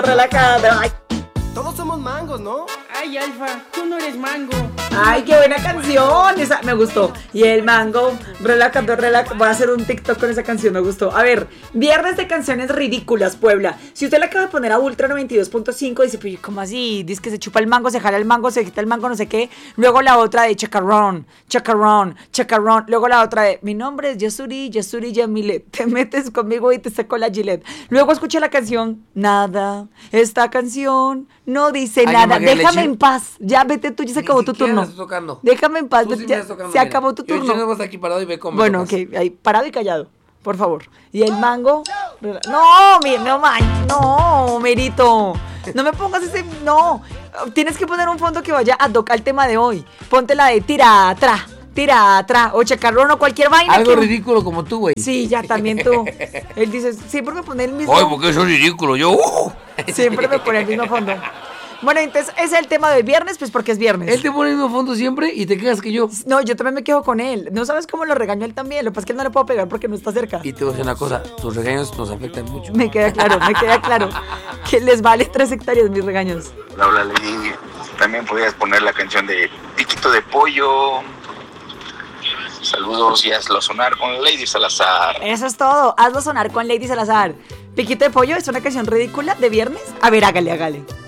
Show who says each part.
Speaker 1: Relajado. Ay,
Speaker 2: Todos somos mangos, ¿no?
Speaker 3: Ay, Alfa, tú no eres mango.
Speaker 1: ay, qué buena canción. Esa me gustó. Y el mango, relajando. Voy a hacer un TikTok con esa canción, me gustó. A ver, viernes de canciones ridículas, Puebla. Si usted le acaba de poner a Ultra 92.5, dice, pues, ¿cómo así? Dice que se chupa el mango, se jala el mango, se quita el mango, no sé qué. Luego la otra de chacarrón, chacarrón, chacarrón. Luego la otra de, mi nombre es Yasuri, Yasuri Yamilet. Te metes conmigo y te saco la Gillette. Luego escucha la canción, nada. Esta canción no dice
Speaker 4: Ay,
Speaker 1: nada.
Speaker 4: no me
Speaker 1: Déjame
Speaker 4: leche.
Speaker 1: en paz. Ya vete tú, ya se acabó tu turno.
Speaker 4: Tocando.
Speaker 1: Déjame en paz,
Speaker 4: Tú sí me
Speaker 1: ya,
Speaker 4: estás tocando,
Speaker 1: se
Speaker 4: mira.
Speaker 1: acabó tu
Speaker 4: Yo
Speaker 1: turno.
Speaker 4: vas aquí parado y ve cómo.
Speaker 1: Bueno, ok, ahí, parado y callado, por favor. Y el mango. No, no, Merito. No me pongas ese. No. Tienes que poner un fondo que vaya ad hoc al tema de hoy. Ponte la de tira atrás, o chacarrón o cualquier vaina.
Speaker 4: Algo
Speaker 1: que...
Speaker 4: ridículo como tú, güey.
Speaker 1: Sí, ya también tú. Él dice, siempre me pone el mismo.
Speaker 4: Ay, porque eso es ridículo. Yo.
Speaker 1: Siempre me pone el mismo fondo. Bueno, entonces ese es el tema de viernes, pues porque es viernes.
Speaker 4: Él te pone el mismo fondo siempre y te quedas que yo.
Speaker 1: No, yo también me quejo con él. No sabes cómo lo regañó él también. Lo que pasa es que él no le puedo pegar porque no está cerca.
Speaker 4: Y te voy a decir una cosa, tus regaños nos afectan mucho.
Speaker 1: Me queda claro. Que les vale 3 hectáreas mis regaños.
Speaker 5: Laura Ley, también podrías poner la canción de Piquito de Pollo. Saludos y hazlo sonar con Lady Salazar.
Speaker 1: Eso es todo. Hazlo sonar con Lady Salazar. Piquito de pollo es una canción ridícula de viernes. A ver, hágale.